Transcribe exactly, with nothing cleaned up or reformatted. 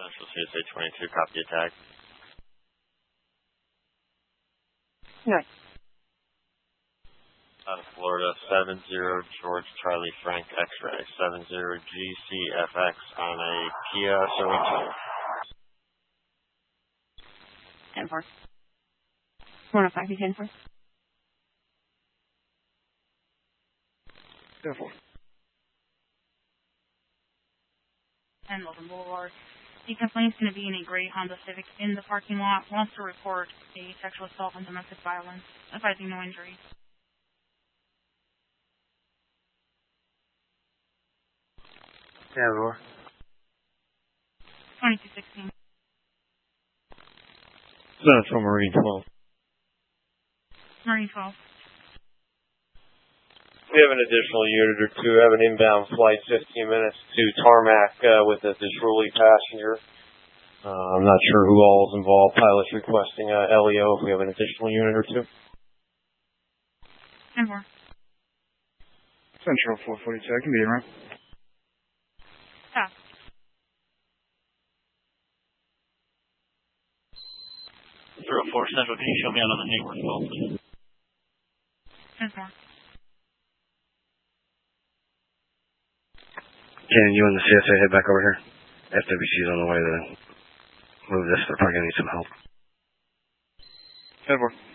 Central C S A twenty-two, copy attack. Nice. Out of Florida, seven zero George Charlie Frank X-ray, seven zero G C F X on a Kia Sorento. ten four. one oh five, ten four. ten four. ten Logan Boulevard. The complaint's going to be in a gray Honda Civic in the parking lot. Wants to report a sexual assault and domestic violence, advising no injuries. Yeah, Roar. twenty-two sixteen. Central Marine twelve. Marine twelve. We have an additional unit or two. We have an inbound flight, fifteen minutes to Tarmac uh, with a Disrupt passenger. Uh, I'm not sure who all is involved. Pilot's requesting uh, L E O if we have an additional unit or two. ten four. Central four forty-two, I can be around. Stop. Zero four Central, can you show me out on the Hayward call, please? ten four. Can you and the C S A head back over here? F W C's on the way to move this. They're probably going to need some help. ten four.